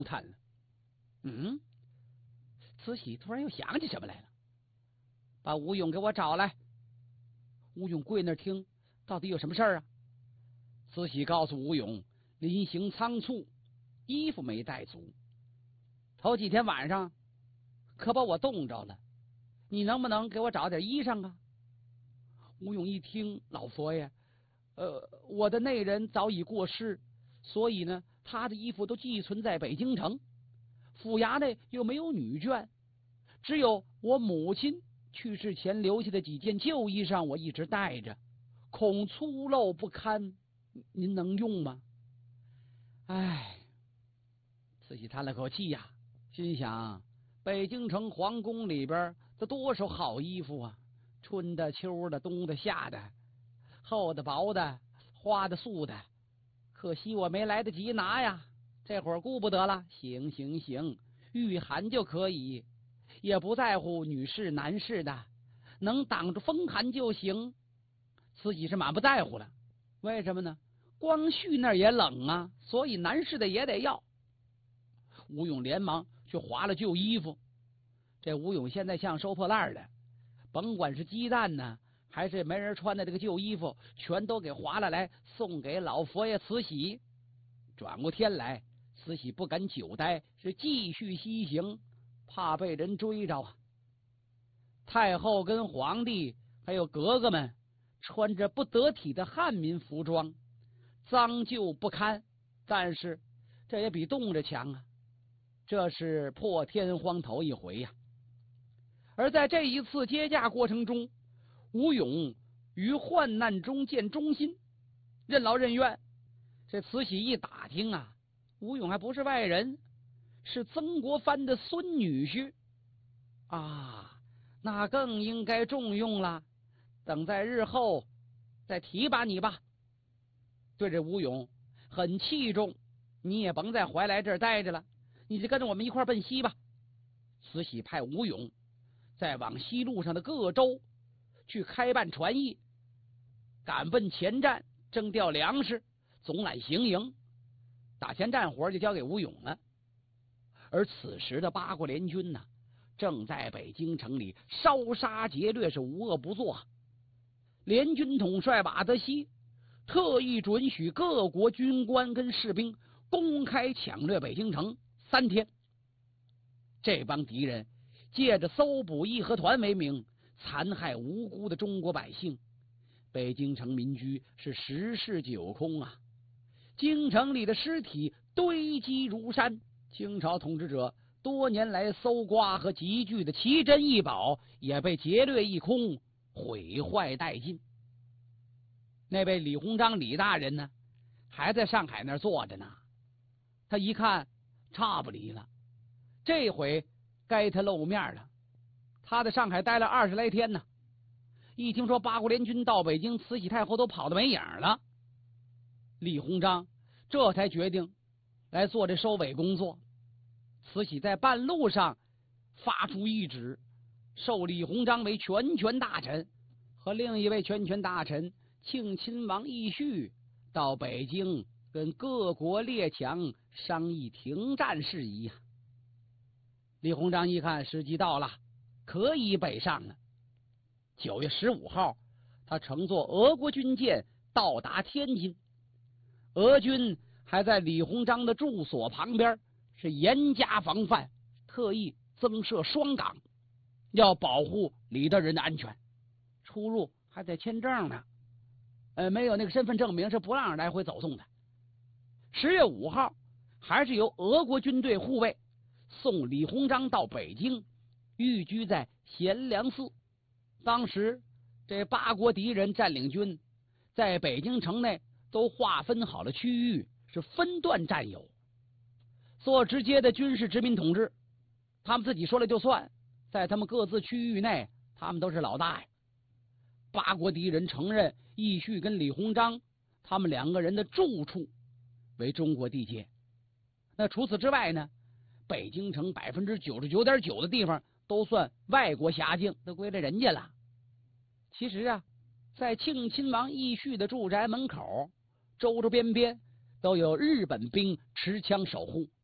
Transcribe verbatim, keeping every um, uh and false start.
叹了。嗯，慈禧突然又想起什么来了，把吴勇给我找来。吴勇跪那儿听，到底有什么事儿啊？慈禧告诉吴勇，临行仓促，衣服没带足，头几天晚上可把我冻着了，你能不能给我找点衣裳啊？吴勇一听，老佛爷，呃，我的内人早已过世，所以呢，他的衣服都寄存在北京城，府衙内又没有女眷，只有我母亲去世前留下的几件旧衣裳，我一直带着，恐粗陋不堪，您能用吗？唉，慈禧叹了口气呀，心想北京城皇宫里边这多少好衣服啊，春的、秋的、冬的、夏的，厚的、薄的、花的、素的，可惜我没来得及拿呀，这会儿顾不得了。行行行，御寒就可以，也不在乎女士男士的，能挡住风寒就行。慈禧是满不在乎了，为什么呢？光绪那儿也冷啊，所以男士的也得要。吴勇连忙去划了旧衣服，这吴勇现在像收破烂的，甭管是鸡蛋呢，还是没人穿的这个旧衣服，全都给划了来送给老佛爷慈禧。转过天来，慈禧不敢久待，是继续西行，怕被人追着啊。太后跟皇帝还有格格们穿着不得体的汉民服装，脏旧不堪，但是这也比冻着强啊，这是破天荒头一回呀、啊。而在这一次接驾过程中，吴勇于患难中见忠心，任劳任怨。这慈禧一打听啊，吴勇还不是外人，是曾国藩的孙女婿啊，那更应该重用了，等在日后再提拔你吧。对这吴勇很器重，你也甭在怀来这儿待着了，你就跟着我们一块奔西吧。慈禧派吴勇在往西路上的各州去开办船役，赶奔前站征调粮食，总揽行营，打前战活就交给吴勇了。而此时的八国联军呢，正在北京城里烧杀劫掠，是无恶不作。联军统帅瓦德西特意准许各国军官跟士兵公开抢掠北京城三天。这帮敌人借着搜捕义和团为名，残害无辜的中国百姓，北京城民居是十室九空啊，京城里的尸体堆积如山，清朝统治者多年来搜刮和集聚的奇珍异宝也被劫掠一空，毁坏殆尽。那位李鸿章李大人呢，还在上海那儿坐着呢。他一看差不离了，这回该他露面了。他在上海待了二十来天呢，一听说八国联军到北京，慈禧太后都跑得没影了，李鸿章这才决定来做这收尾工作。慈禧在半路上发出懿旨，授李鸿章为全权大臣，和另一位全权大臣庆亲王奕绪到北京跟各国列强商议停战事宜啊。李鸿章一看时机到了，可以北上了。九月十五号，他乘坐俄国军舰到达天津，俄军还在李鸿章的住所旁边是严加防范，特意增设双岗，要保护李大人的安全，出入还得签证呢，呃，没有那个身份证明是不让来回走动的。十月五号，还是由俄国军队护卫送李鸿章到北京，寓居在贤良寺。当时这八国敌人占领军在北京城内都划分好了区域，是分段占有，做直接的军事殖民统治，他们自己说了就算，在他们各自区域内他们都是老大呀。八国敌人承认奕绪跟李鸿章他们两个人的住处为中国地界。那除此之外呢，北京城百分之九十九点九的地方都算外国辖境，都归了人家了。其实啊，在庆亲王奕绪的住宅门口周周边边都有日本兵持枪守护，